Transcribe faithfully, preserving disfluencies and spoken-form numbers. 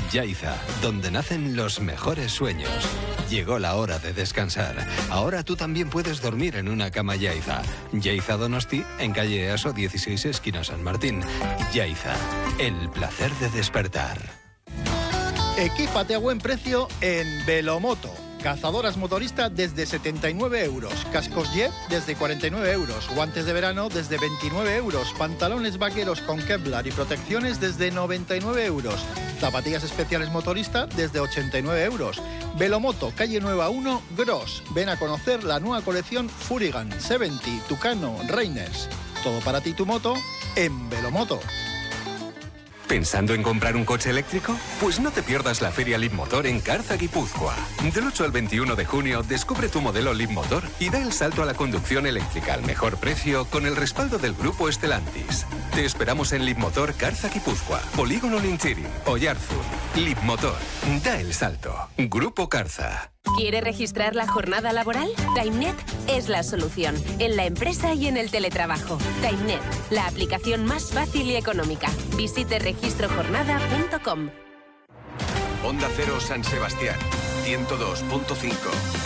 Yaiza, donde nacen los mejores sueños. Llegó la hora de descansar. Ahora tú también puedes dormir en una cama Yaiza. Yaiza Donosti, en calle Easo dieciséis, esquina San Martín. Yaiza, el placer de despertar. Equípate a buen precio en Velomoto. Cazadoras motoristas desde setenta y nueve euros, cascos Jet desde cuarenta y nueve euros, guantes de verano desde veintinueve euros, pantalones vaqueros con Kevlar y protecciones desde noventa y nueve euros, zapatillas especiales motoristas desde ochenta y nueve euros. Velomoto, calle Nueva uno, Gros. Ven a conocer la nueva colección Furigan, setenta, Tucano, Reiners. Todo para ti y tu moto en Velomoto. ¿Pensando en comprar un coche eléctrico? Pues no te pierdas la Feria Leapmotor en Carza, Guipúzcoa. Del ocho al veintiuno de junio, descubre tu modelo Leapmotor y da el salto a la conducción eléctrica al mejor precio con el respaldo del grupo Stellantis. Te esperamos en Leapmotor Carza, Guipúzcoa, Polígono Linchiri, Oyarzun. Leapmotor, da el salto. Grupo Carza. ¿Quiere registrar la jornada laboral? TimeNet es la solución, en la empresa y en el teletrabajo. TimeNet, la aplicación más fácil y económica. Visite registro jornada punto com. Onda Cero San Sebastián, ciento dos punto cinco.